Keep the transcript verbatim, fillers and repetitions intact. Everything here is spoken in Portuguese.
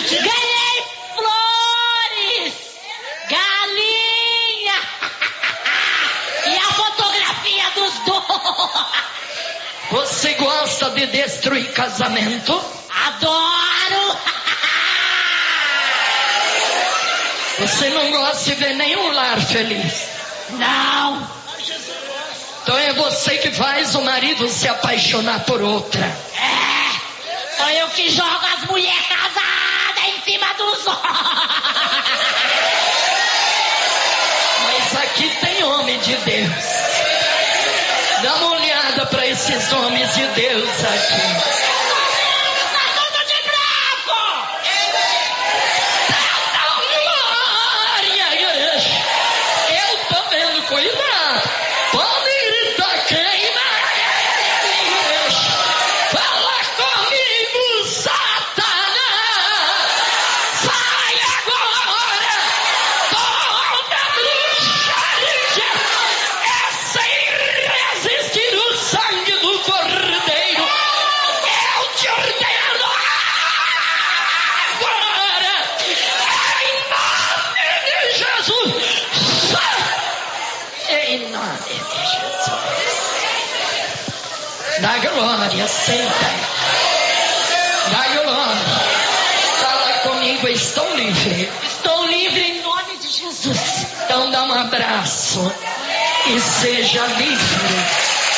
Ganhei flores, galinha e a fotografia dos dois. Você gosta de destruir casamento? Adoro. Você não gosta de ver nenhum lar feliz? Não. Então é você que faz o marido se apaixonar por outra. É, sou eu que jogo as mulheres casadas em cima dos homens. Mas aqui tem homem de Deus. Dá uma olhada para esses homens de Deus aqui. Cuidado! Pode gritar queima! Fala comigo, Satanás! Sai agora! Toda bruxaria é sem resistir o sangue do Cordeiro! Eu te ordeno agora! Em nome de Jesus! Em nome de Jesus. Dá glória, senta. Dá glória. Fala comigo, estou livre. Estou livre em nome de Jesus. Então dá um abraço e seja livre.